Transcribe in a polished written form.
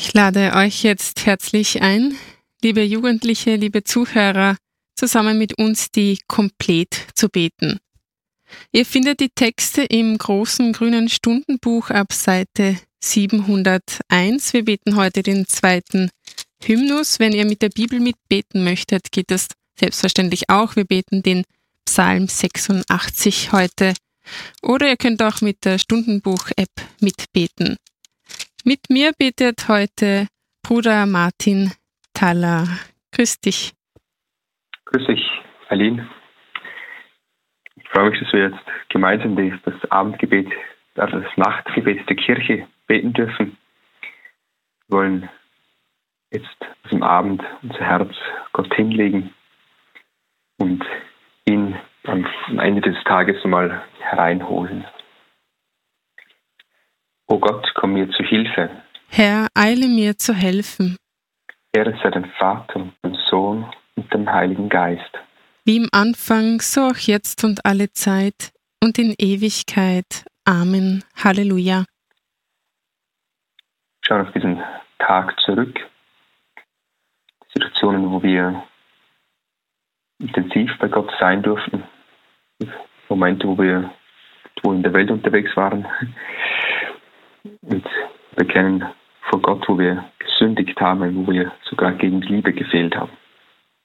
Ich lade euch jetzt herzlich ein, liebe Jugendliche, liebe Zuhörer, zusammen mit uns die Komplett zu beten. Ihr findet die Texte im großen grünen Stundenbuch ab Seite 701. Wir beten heute den zweiten Hymnus. Wenn ihr mit der Bibel mitbeten möchtet, geht das selbstverständlich auch. Wir beten den Psalm 86 heute. Oder ihr könnt auch mit der Stundenbuch-App mitbeten. Mit mir betet heute Bruder Martin Thaler. Grüß dich. Grüß dich, Aline. Ich freue mich, dass wir jetzt gemeinsam das Abendgebet, also das Nachtgebet der Kirche beten dürfen. Wir wollen jetzt am Abend unser Herz Gott hinlegen und ihn am Ende des Tages mal hereinholen. O Gott, komm mir zu Hilfe. Herr, eile mir zu helfen. Ehre sei dem Vater und dem Sohn und dem Heiligen Geist. Wie im Anfang, so auch jetzt und alle Zeit und in Ewigkeit. Amen. Halleluja. Schauen auf diesen Tag zurück. Situationen, wo wir intensiv bei Gott sein durften. Momente, wo wir in der Welt unterwegs waren. Und bekennen vor Gott, wo wir gesündigt haben, wo wir sogar gegen die Liebe gefehlt haben.